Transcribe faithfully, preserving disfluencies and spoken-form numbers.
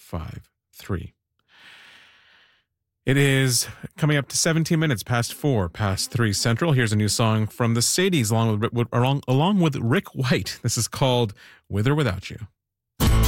five three. It is coming up to seventeen minutes past four, past three Central. Here's a new song from the Sadies along with, along, along with Rick White. This is called With or Without You.